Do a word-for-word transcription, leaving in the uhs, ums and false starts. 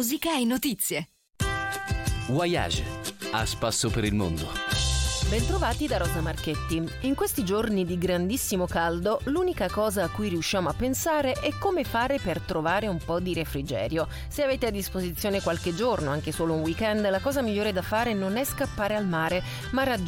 musica e notizie. Voyage, a spasso per il mondo. Bentrovati da Rosa Marchetti. In questi giorni di grandissimo caldo, l'unica cosa a cui riusciamo a pensare è come fare per trovare un po' di refrigerio. Se avete a disposizione qualche giorno, anche solo un weekend, la cosa migliore da fare non è scappare al mare, ma raggiungere